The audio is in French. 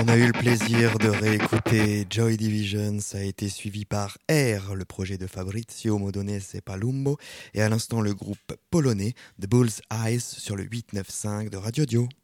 On a eu le plaisir de réécouter Joy Division, ça a été suivi par Air, le projet de Fabrizio Modonese Palumbo, et à l'instant le groupe polonais The Bull's Eyes sur le 895 de Radio Dio.